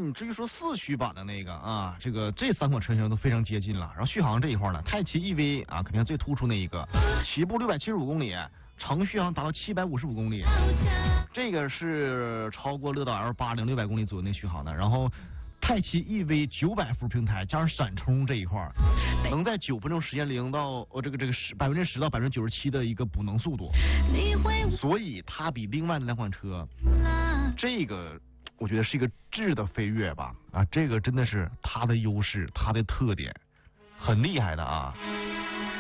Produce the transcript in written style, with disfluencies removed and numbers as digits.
你至于说4驱版的那个啊，这3款车型都非常接近了。然后续航这一块呢，泰奇 EV 啊，肯定最突出那一个，起步675公里，长续航达到755公里，这个是超过乐道 L80 600公里左右那续航的。然后泰奇 EV 900伏平台加上闪充这一块，能在9分钟时间0到10%到97%的一个补能速度，所以它比另外的2款车，这个我觉得是一个质的飞跃吧啊，这个真的是它的优势，它的特点，很厉害的啊。